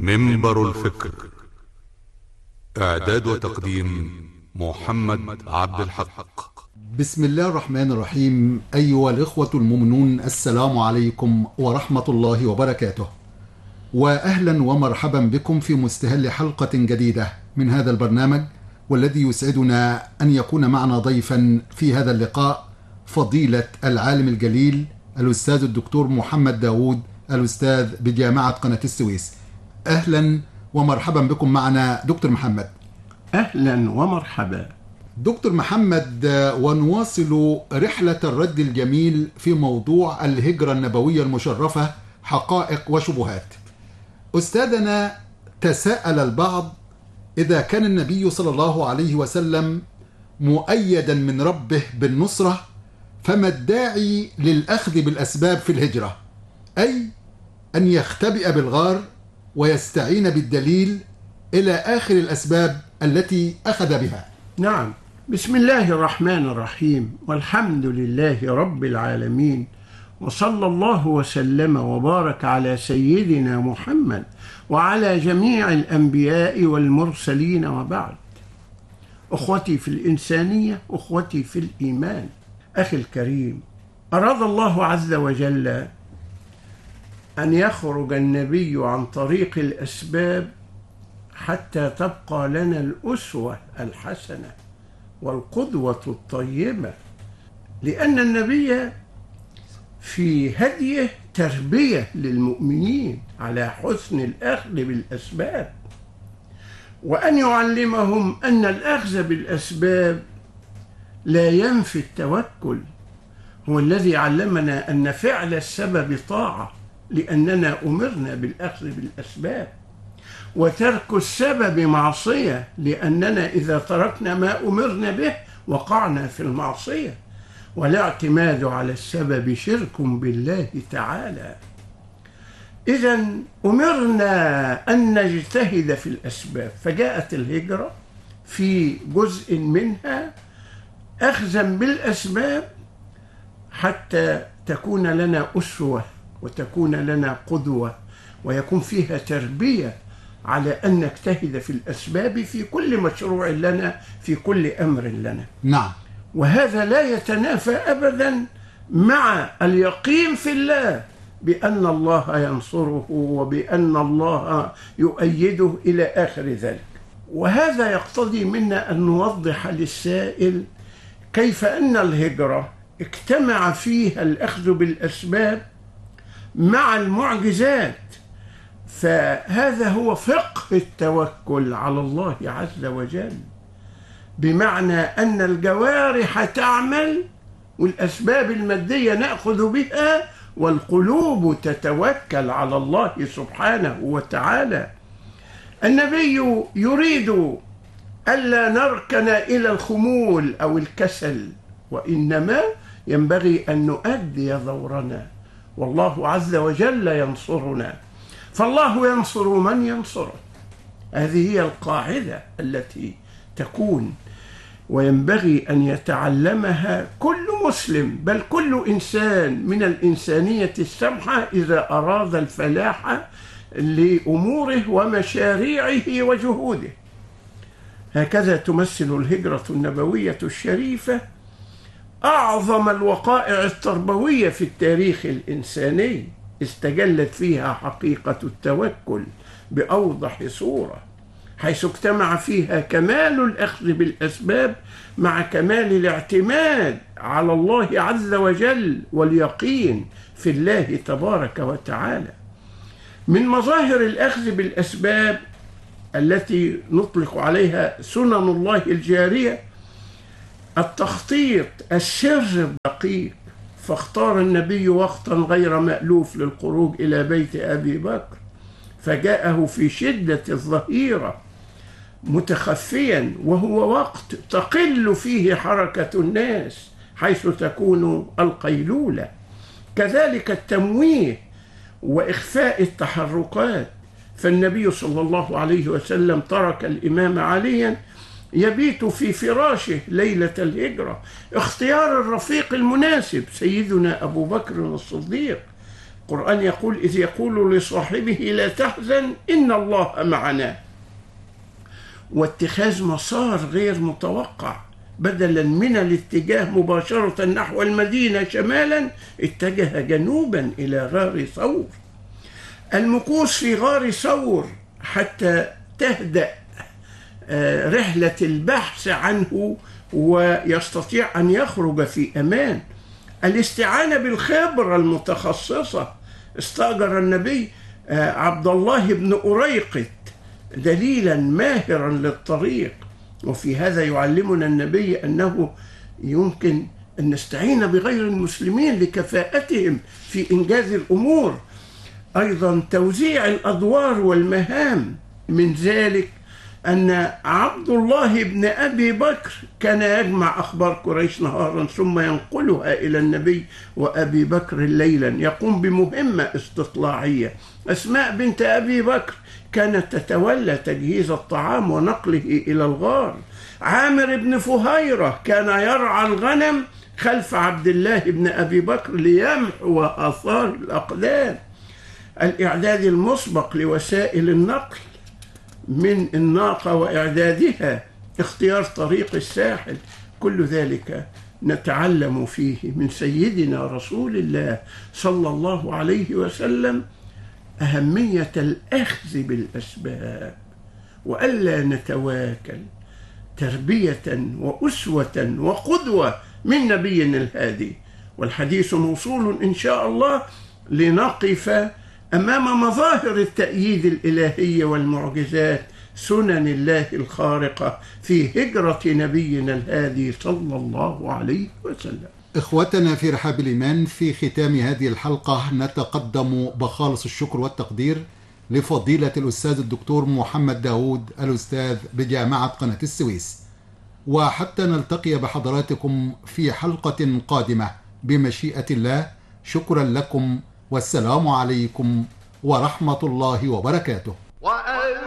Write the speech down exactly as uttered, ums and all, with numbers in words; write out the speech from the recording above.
منبر الفكر. إعداد وتقديم محمد عبد الحق. بسم الله الرحمن الرحيم. أيها الإخوة المؤمنون، السلام عليكم ورحمة الله وبركاته، وأهلا ومرحبا بكم في مستهل حلقة جديدة من هذا البرنامج، والذي يسعدنا أن يكون معنا ضيفا في هذا اللقاء فضيلة العالم الجليل الأستاذ الدكتور محمد داود، الأستاذ بجامعة قناة السويس. أهلا ومرحبا بكم معنا دكتور محمد. أهلا ومرحبا دكتور محمد، ونواصل رحلة الرد الجميل في موضوع الهجرة النبوية المشرفة، حقائق وشبهات. أستاذنا، تساءل البعض إذا كان النبي صلى الله عليه وسلم مؤيدا من ربه بالنصرة، فما الداعي للأخذ بالأسباب في الهجرة، أي أن يختبئ بالغار ويستعين بالدليل إلى آخر الأسباب التي أخذ بها؟ نعم، بسم الله الرحمن الرحيم، والحمد لله رب العالمين، وصلى الله وسلم وبارك على سيدنا محمد وعلى جميع الأنبياء والمرسلين، وبعد. أخوتي في الإنسانية، أخوتي في الإيمان، أخي الكريم، أراد الله عز وجل أن يخرج النبي عن طريق الأسباب حتى تبقى لنا الأسوة الحسنة والقدوة الطيبة، لأن النبي في هديه تربية للمؤمنين على حسن الأخذ بالأسباب، وأن يعلمهم أن الأخذ بالأسباب لا ينفي التوكل. هو الذي علمنا أن فعل السبب طاعة، لأننا أمرنا بالأخذ بالأسباب، وترك السبب معصية، لأننا إذا تركنا ما أمرنا به وقعنا في المعصية، والاعتماد على السبب شرك بالله تعالى. إذن أمرنا أن نجتهد في الأسباب، فجاءت الهجرة في جزء منها أخذا بالأسباب حتى تكون لنا أسوة وتكون لنا قدوة، ويكون فيها تربية على أن نجتهد في الأسباب في كل مشروع لنا، في كل أمر لنا. نعم، وهذا لا يتنافى أبدا مع اليقين في الله بأن الله ينصره وبأن الله يؤيده إلى آخر ذلك. وهذا يقتضي منا أن نوضح للسائل كيف أن الهجرة اجتمع فيها الأخذ بالأسباب مع المعجزات. فهذا هو فقه التوكل على الله عز وجل، بمعنى أن الجوارح تعمل والأسباب المادية نأخذ بها، والقلوب تتوكل على الله سبحانه وتعالى. النبي يريد ألا نركن إلى الخمول أو الكسل، وإنما ينبغي أن نؤدي دورنا، والله عز وجل ينصرنا، فالله ينصر من ينصره. هذه هي القاعدة التي تكون وينبغي أن يتعلمها كل مسلم، بل كل إنسان من الإنسانية السمحة إذا أراد الفلاح لأموره ومشاريعه وجهوده. هكذا تمثل الهجرة النبوية الشريفة أعظم الوقائع التربوية في التاريخ الإنساني، استجلت فيها حقيقة التوكل بأوضح صورة، حيث اجتمع فيها كمال الأخذ بالأسباب مع كمال الاعتماد على الله عز وجل واليقين في الله تبارك وتعالى. من مظاهر الأخذ بالأسباب التي نطلق عليها سنن الله الجارية التخطيط السر الدقيق، فاختار النبي وقتا غير مألوف للخروج إلى بيت أبي بكر، فجاءه في شدة الظهيرة متخفيا، وهو وقت تقل فيه حركة الناس حيث تكون القيلولة. كذلك التمويه وإخفاء التحركات، فالنبي صلى الله عليه وسلم ترك الإمام عليا يبيت في فراشه ليلة الهجرة. اختيار الرفيق المناسب سيدنا أبو بكر الصديق، القرآن يقول: إذ يقول لصاحبه لا تحزن إن الله معنا. واتخاذ مسار غير متوقع، بدلا من الاتجاه مباشرة نحو المدينة شمالا اتجه جنوبا إلى غار ثور. المكوث في غار ثور حتى تهدأ رحلة البحث عنه ويستطيع أن يخرج في أمان. الاستعانة بالخبرة المتخصصة، استأجر النبي عبد الله بن أريقط دليلا ماهرا للطريق. وفي هذا يعلمنا النبي أنه يمكن أن نستعين بغير المسلمين لكفاءتهم في إنجاز الأمور. أيضا توزيع الأدوار والمهام، من ذلك أن عبد الله بن أبي بكر كان يجمع أخبار قريش نهارا ثم ينقلها إلى النبي وأبي بكر ليلا، يقوم بمهمة استطلاعية. أسماء بنت أبي بكر كانت تتولى تجهيز الطعام ونقله إلى الغار. عامر بن فهيرة كان يرعى الغنم خلف عبد الله بن أبي بكر ليمحو آثار الأقدام. الإعداد المسبق لوسائل النقل من الناقة وإعدادها، اختيار طريق الساحل، كل ذلك نتعلم فيه من سيدنا رسول الله صلى الله عليه وسلم أهمية الأخذ بالأسباب وألا نتواكل، تربية وأسوة وقدوة من نبينا الهادي. والحديث موصول إن شاء الله لنقف أمام مظاهر التأييد الإلهي والمعجزات، سنن الله الخارقة في هجرة نبينا الهادي صلى الله عليه وسلم. إخوتنا في رحاب الإيمان، في ختام هذه الحلقة نتقدم بخالص الشكر والتقدير لفضيلة الأستاذ الدكتور محمد داود، الأستاذ بجامعة قناة السويس. وحتى نلتقي بحضراتكم في حلقة قادمة بمشيئة الله، شكرا لكم والسلام عليكم ورحمة الله وبركاته.